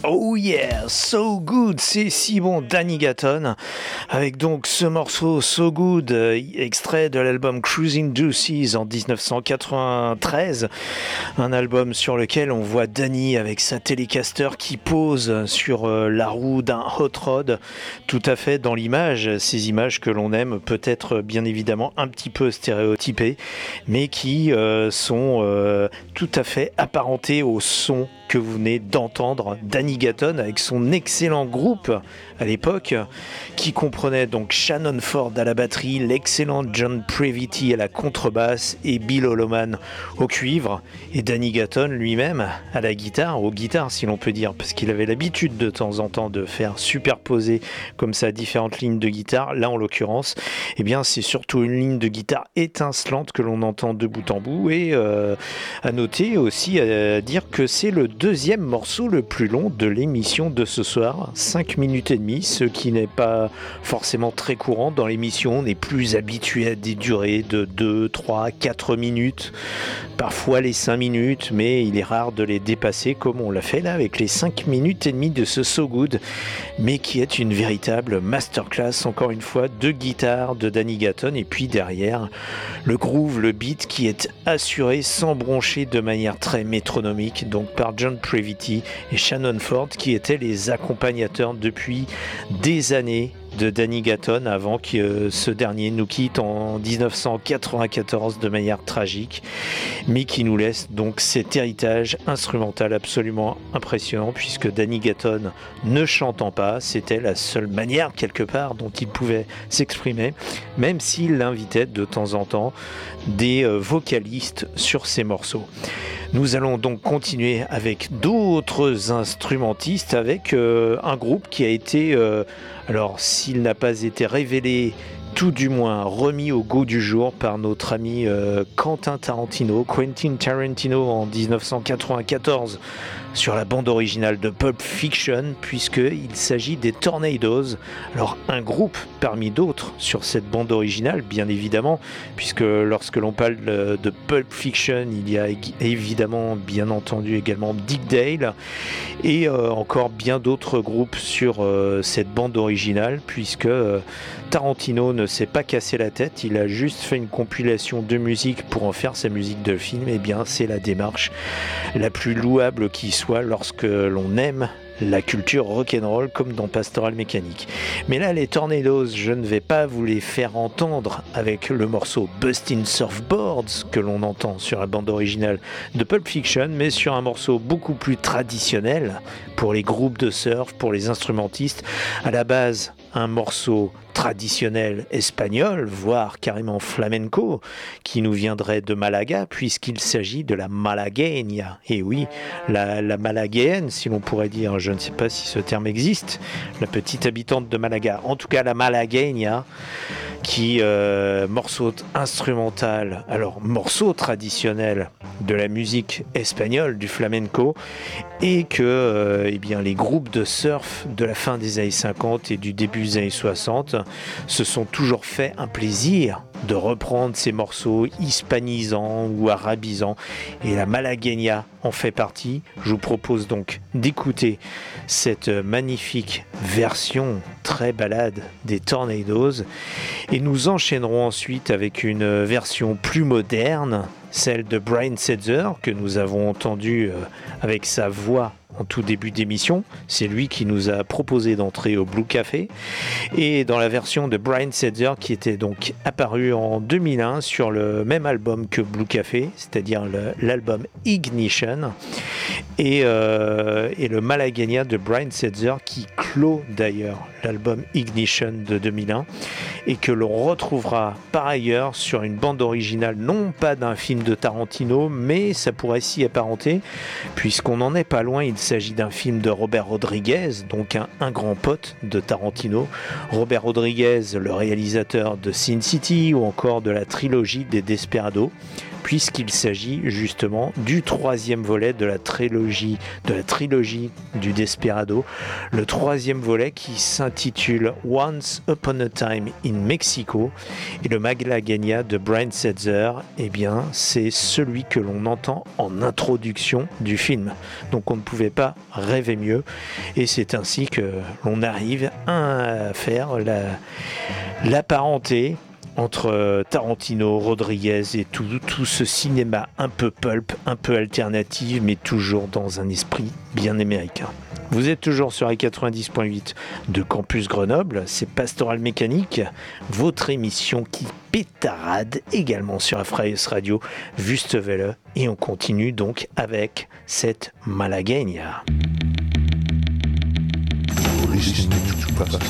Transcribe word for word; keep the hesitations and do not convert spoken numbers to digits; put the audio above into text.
Oh yeah, So Good, c'est si bon, Danny Gatton, avec donc ce morceau So Good, euh, extrait de l'album Cruising Deuces en dix-neuf cent quatre-vingt-treize, un album sur lequel on voit Danny avec sa Telecaster qui pose sur euh, la roue d'un hot rod, tout à fait dans l'image, ces images que l'on aime, peut-être bien évidemment un petit peu stéréotypées, mais qui euh, sont euh, tout à fait apparentées au son que vous venez d'entendre, Danny Gatton avec son excellent groupe à l'époque, qui comprenait donc Shannon Ford à la batterie, l'excellent John Previte à la contrebasse et Bill Holloman au cuivre, et Danny Gatton lui-même à la guitare, aux guitares si l'on peut dire, parce qu'il avait l'habitude de temps en temps de faire superposer comme ça différentes lignes de guitare. Là en l'occurrence, eh bien c'est surtout une ligne de guitare étincelante que l'on entend de bout en bout, et euh, à noter aussi, à dire que c'est le deuxième morceau le plus long de l'émission de ce soir, cinq minutes et demie, ce qui n'est pas forcément très courant dans l'émission. On est plus habitué à des durées de deux, trois, quatre minutes, parfois les cinq minutes, mais il est rare de les dépasser comme on l'a fait là avec les cinq minutes et demie de ce So Good, mais qui est une véritable masterclass, encore une fois, de guitare de Danny Gatton, et puis derrière le groove, le beat qui est assuré sans broncher de manière très métronomique, donc par John Previte et Shannon Ford, qui étaient les accompagnateurs depuis des années de Danny Gatton, avant que euh, ce dernier nous quitte en dix-neuf cent quatre-vingt-quatorze de manière tragique, mais qui nous laisse donc cet héritage instrumental absolument impressionnant, puisque Danny Gatton ne chantant pas, c'était la seule manière quelque part dont il pouvait s'exprimer, même s'il invitait de temps en temps des euh, vocalistes sur ses morceaux. Nous allons donc continuer avec d'autres instrumentistes, avec euh, un groupe qui a été, euh, alors s'il n'a pas été révélé, tout du moins remis au goût du jour par notre ami euh, Quentin Tarantino, Quentin Tarantino en dix-neuf cent quatre-vingt-quatorze, sur la bande originale de Pulp Fiction, puisqu'il s'agit des Tornadoes. Alors un groupe parmi d'autres sur cette bande originale, bien évidemment, puisque lorsque l'on parle de Pulp Fiction, il y a évidemment, bien entendu, également Dick Dale, et euh, encore bien d'autres groupes sur euh, cette bande originale, puisque euh, Tarantino ne s'est pas cassé la tête, il a juste fait une compilation de musique pour en faire sa musique de film. Et bien c'est la démarche la plus louable qui soit lorsque l'on aime la culture rock'n'roll, comme dans Pastoral Mécanique. Mais là, les Tornadoes, je ne vais pas vous les faire entendre avec le morceau Bustin' Surfboards que l'on entend sur la bande originale de Pulp Fiction, mais sur un morceau beaucoup plus traditionnel pour les groupes de surf, pour les instrumentistes. À la base, un morceau traditionnel espagnol, voire carrément flamenco, qui nous viendrait de Malaga, puisqu'il s'agit de la malagueña. Et oui, la, la malaguéenne, si l'on pourrait dire, je ne sais pas si ce terme existe, la petite habitante de Malaga, en tout cas la malagueña, qui, euh, morceau instrumental, alors morceau traditionnel de la musique espagnole, du flamenco, et que euh, eh bien, les groupes de surf de la fin des années cinquante et du début des années soixante se sont toujours fait un plaisir de reprendre ces morceaux hispanisants ou arabisants, et la malagueña en fait partie. Je vous propose donc d'écouter cette magnifique version très balade des Tornadoes, et nous enchaînerons ensuite avec une version plus moderne, celle de Brian Setzer, que nous avons entendue avec sa voix en tout début d'émission. C'est lui qui nous a proposé d'entrer au Blue Café, et dans la version de Brian Setzer qui était donc apparue en deux mille un sur le même album que Blue Café, c'est-à-dire le, l'album Ignition, et, euh, et le Malagueña de Brian Setzer qui clôt d'ailleurs l'album Ignition de deux mille un, et que l'on retrouvera par ailleurs sur une bande originale, non pas d'un film de Tarantino, mais ça pourrait s'y apparenter, puisqu'on n'en est pas loin. Il s'agit d'un film de Robert Rodriguez, donc un, un grand pote de Tarantino. Robert Rodriguez, le réalisateur de Sin City ou encore de la trilogie des Desperados, puisqu'il s'agit justement du troisième volet de la trilogie, de la trilogie du Desperado, le troisième volet qui s'intitule Once Upon a Time in Mexico, et le Malagueña de Brian Setzer, eh bien c'est celui que l'on entend en introduction du film. Donc on ne pouvait pas rêver mieux, et c'est ainsi que l'on arrive à faire la, la parenté entre Tarantino, Rodriguez et tout, tout ce cinéma un peu pulp, un peu alternatif, mais toujours dans un esprit bien américain. Vous êtes toujours sur les quatre-vingt-dix point huit de Campus Grenoble, c'est Pastoral Mécanique, votre émission qui pétarade également sur la Freies Radio Wüstewelle, et on continue donc avec cette Malagueña.